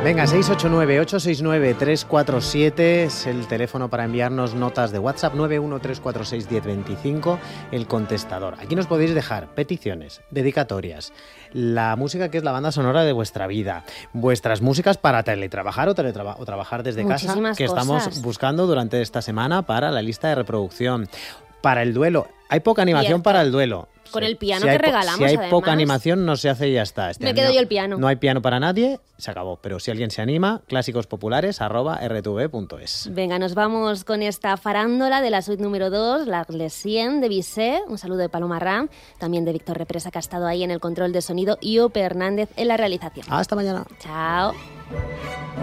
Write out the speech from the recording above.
Venga, 689-869-347 es el teléfono para enviarnos notas de WhatsApp, 913461025, el contestador. Aquí nos podéis dejar peticiones, dedicatorias, la música que es la banda sonora de vuestra vida, vuestras músicas para teletrabajar o trabajar desde casa, que estamos buscando durante esta semana para la lista de reproducción. Para el duelo, hay poca animación para el duelo. Con el piano que regalamos, si hay además. poca animación, no se hace y ya está. Me quedo yo el piano. No hay piano para nadie, se acabó. Pero si alguien se anima, clásicospopulares@rtv.es. Venga, nos vamos con esta farándola de la suite número 2, La Glesien de Bizet. Un saludo de Paloma Ram, también de Víctor Represa, que ha estado ahí en el control de sonido, y Ope Hernández en la realización. Hasta mañana. Chao.